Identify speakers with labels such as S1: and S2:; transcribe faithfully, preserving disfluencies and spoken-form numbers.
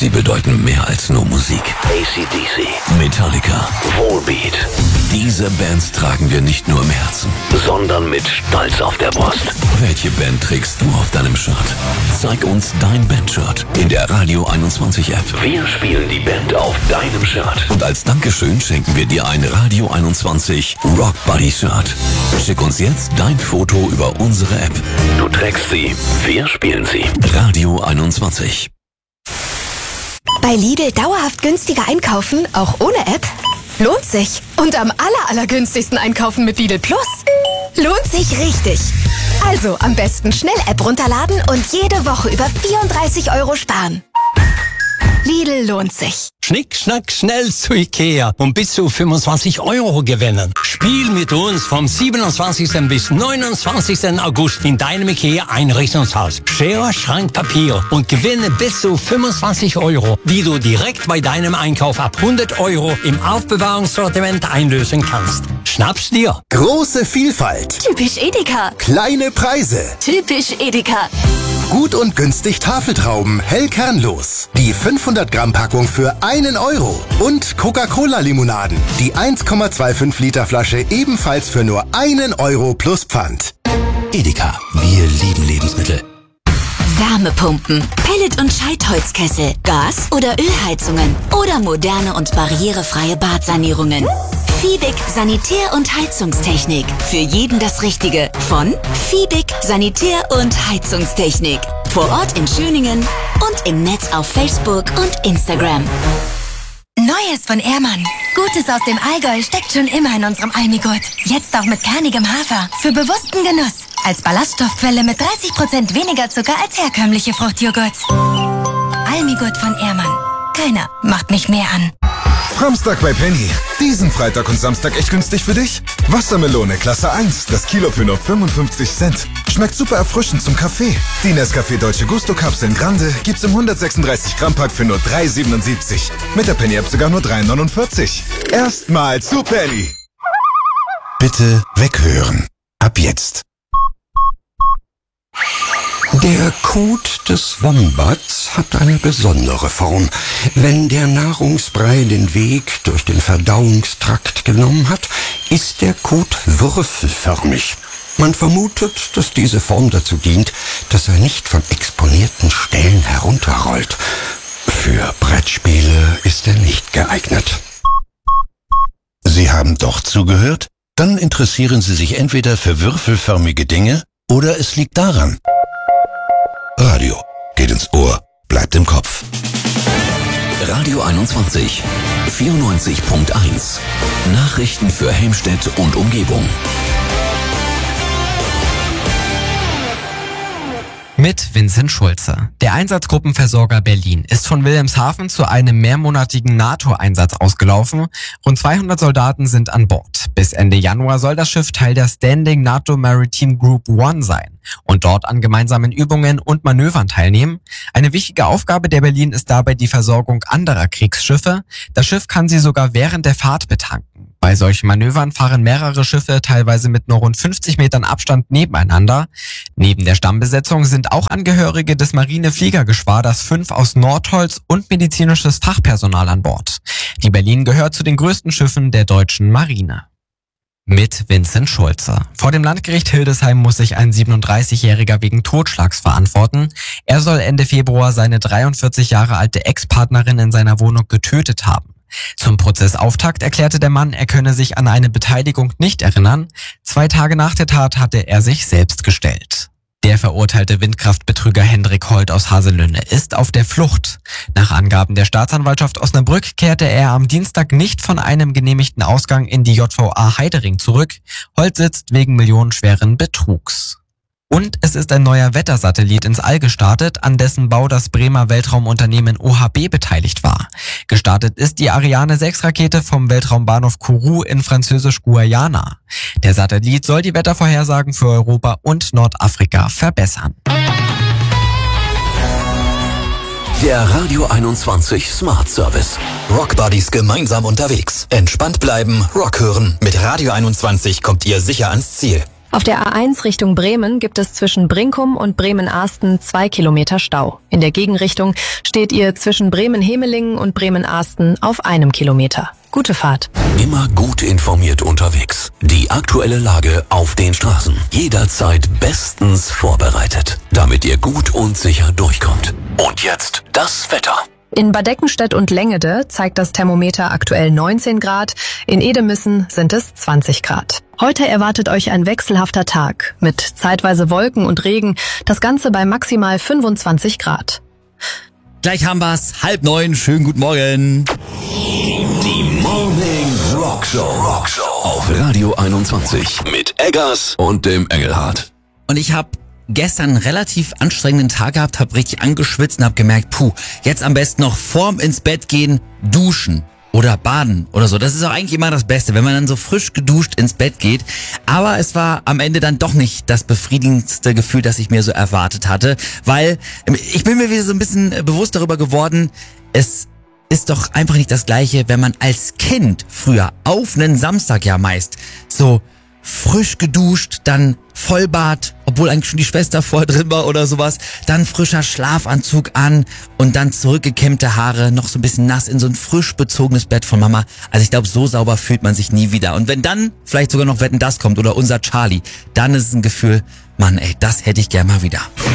S1: Sie bedeuten mehr als nur Musik.
S2: A C D C,
S1: Metallica,
S2: Volbeat.
S1: Diese Bands tragen wir nicht nur im Herzen,
S2: sondern mit Stolz auf der Brust.
S1: Welche Band trägst du auf deinem Shirt? Zeig uns dein Bandshirt in der Radio einundzwanzig App.
S2: Wir spielen die Band auf deinem Shirt.
S1: Und als Dankeschön schenken wir dir ein Radio einundzwanzig Rock Buddy Shirt. Schick uns jetzt dein Foto über unsere App.
S2: Du trägst sie, wir spielen sie.
S1: Radio einundzwanzig.
S3: Bei Lidl dauerhaft günstiger einkaufen, auch ohne App? Lohnt sich. Und am aller, allergünstigsten einkaufen mit Lidl Plus? Lohnt sich richtig. Also am besten schnell App runterladen und jede Woche über vierunddreißig Euro sparen. Lidl lohnt sich.
S4: Schnick, schnack, schnell zu Ikea und bis zu fünfundzwanzig Euro gewinnen. Spiel mit uns vom siebenundzwanzigsten bis neunundzwanzigsten August in deinem Ikea-Einrichtungshaus. Schere, Schrank, Papier und gewinne bis zu fünfundzwanzig Euro, die du direkt bei deinem Einkauf ab hundert Euro im Aufbewahrungssortiment einlösen kannst. Schnapp's dir.
S5: Große Vielfalt.
S3: Typisch Edeka.
S5: Kleine Preise.
S3: Typisch Edeka.
S5: Gut und günstig Tafeltrauben, hell kernlos. Die fünfhundert Gramm Packung für einen Euro. Und Coca-Cola-Limonaden. Die eins Komma fünfundzwanzig Liter Flasche ebenfalls für nur einen Euro plus Pfand.
S1: Edeka, wir lieben Lebensmittel.
S6: Wärmepumpen, Pellet- und Scheitholzkessel, Gas- oder Ölheizungen oder moderne und barrierefreie Badsanierungen. Fiebig Sanitär- und Heizungstechnik. Für jeden das Richtige. Von Fiebig Sanitär- und Heizungstechnik. Vor Ort in Schöningen und im Netz auf Facebook und Instagram.
S7: Neues von Ehrmann. Gutes aus dem Allgäu steckt schon immer in unserem Almigurt. Jetzt auch mit kernigem Hafer. Für bewussten Genuss. Als Ballaststoffquelle mit dreißig Prozent weniger Zucker als herkömmliche Fruchtjoghurts. Almigurt von Ehrmann. Keiner macht mich mehr an.
S8: Samstag bei Penny. Diesen Freitag und Samstag echt günstig für dich? Wassermelone Klasse eins, das Kilo für nur fünfundfünfzig Cent. Schmeckt super erfrischend zum Kaffee. Die Nescafé Dolce Gusto Kapseln Grande gibt's im hundertsechsunddreißig Gramm Pack für nur drei siebenundsiebzig. Mit der Penny App sogar nur drei neunundvierzig. Erstmal zu Penny.
S9: Bitte weghören. Ab jetzt. Der Kot des Wombats hat eine besondere Form. Wenn der Nahrungsbrei den Weg durch den Verdauungstrakt genommen hat, ist der Kot würfelförmig. Man vermutet, dass diese Form dazu dient, dass er nicht von exponierten Stellen herunterrollt. Für Brettspiele ist er nicht geeignet.
S10: Sie haben doch zugehört? Dann interessieren Sie sich entweder für würfelförmige Dinge oder es liegt daran. Radio geht ins Ohr, bleibt im Kopf.
S1: Radio einundzwanzig, vierundneunzig Komma eins. Nachrichten für Helmstedt und Umgebung.
S11: Mit Vincent Schulze. Der Einsatzgruppenversorger Berlin ist von Wilhelmshaven zu einem mehrmonatigen NATO-Einsatz ausgelaufen. Rund zweihundert Soldaten sind an Bord. Bis Ende Januar soll das Schiff Teil der Standing NATO Maritime Group One sein und dort an gemeinsamen Übungen und Manövern teilnehmen. Eine wichtige Aufgabe der Berlin ist dabei die Versorgung anderer Kriegsschiffe. Das Schiff kann sie sogar während der Fahrt betanken. Bei solchen Manövern fahren mehrere Schiffe teilweise mit nur rund fünfzig Metern Abstand nebeneinander. Neben der Stammbesetzung sind auch Angehörige des Marinefliegergeschwaders fünf aus Nordholz und medizinisches Fachpersonal an Bord. Die Berlin gehört zu den größten Schiffen der deutschen Marine. Mit Vincent Schulze. Vor dem Landgericht Hildesheim muss sich ein siebenunddreißigjähriger wegen Totschlags verantworten. Er soll Ende Februar seine dreiundvierzig Jahre alte Ex-Partnerin in seiner Wohnung getötet haben. Zum Prozessauftakt erklärte der Mann, er könne sich an eine Beteiligung nicht erinnern. Zwei Tage nach der Tat hatte er sich selbst gestellt. Der verurteilte Windkraftbetrüger Hendrik Holt aus Haselünne ist auf der Flucht. Nach Angaben der Staatsanwaltschaft Osnabrück kehrte er am Dienstag nicht von einem genehmigten Ausgang in die J V A Heidering zurück. Holt sitzt wegen millionenschweren Betrugs. Und es ist ein neuer Wettersatellit ins All gestartet, an dessen Bau das Bremer Weltraumunternehmen O H B beteiligt war. Gestartet ist die Ariane sechs Rakete vom Weltraumbahnhof Kourou in französisch-Guayana. Der Satellit soll die Wettervorhersagen für Europa und Nordafrika verbessern.
S1: Der Radio einundzwanzig Smart Service.
S12: Rock Buddies gemeinsam unterwegs. Entspannt bleiben, Rock hören. Mit Radio einundzwanzig kommt ihr sicher ans Ziel. Auf der A eins Richtung Bremen gibt es zwischen Brinkum und Bremen-Ahsten zwei Kilometer Stau. In der Gegenrichtung steht ihr zwischen Bremen-Hemelingen und Bremen-Ahsten auf einem Kilometer. Gute Fahrt.
S1: Immer gut informiert unterwegs. Die aktuelle Lage auf den Straßen. Jederzeit bestens vorbereitet, damit ihr gut und sicher durchkommt. Und jetzt das Wetter.
S12: In Bad Eckenstedt und Lengede zeigt das Thermometer aktuell neunzehn Grad, in Edemissen sind es zwanzig Grad. Heute erwartet euch ein wechselhafter Tag mit zeitweise Wolken und Regen, das Ganze bei maximal fünfundzwanzig Grad.
S13: Gleich haben wir's, halb neun, schönen guten Morgen.
S1: Die Morning Rock Show. Rock Show auf Radio einundzwanzig mit Eggers und dem Engelhardt.
S13: Und ich habe gestern einen relativ anstrengenden Tag gehabt, habe richtig angeschwitzt und habe gemerkt, puh, jetzt am besten noch vorm ins Bett gehen, duschen oder baden oder so. Das ist auch eigentlich immer das Beste, wenn man dann so frisch geduscht ins Bett geht. Aber es war am Ende dann doch nicht das befriedigendste Gefühl, das ich mir so erwartet hatte, weil ich bin mir wieder so ein bisschen bewusst darüber geworden, es ist doch einfach nicht das Gleiche, wenn man als Kind früher auf einen Samstag ja meist so frisch geduscht, dann Vollbad, obwohl eigentlich schon die Schwester vorher drin war oder sowas, dann frischer Schlafanzug an und dann zurückgekämmte Haare, noch so ein bisschen nass in so ein frisch bezogenes Bett von Mama. Also ich glaube, so sauber fühlt man sich nie wieder. Und wenn dann vielleicht sogar noch Wetten, das kommt oder unser Charlie, dann ist es ein Gefühl, Mann ey, das hätte ich gern mal wieder.